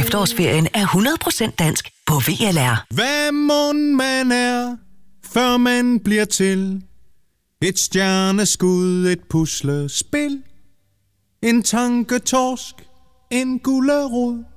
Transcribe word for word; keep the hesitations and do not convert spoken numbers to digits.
efterårsferien er hundrede procent dansk på V L R. Hvad mon man er, før man bliver til? Et stjerneskud, et puslespil, en tanketorsk, en gullerod.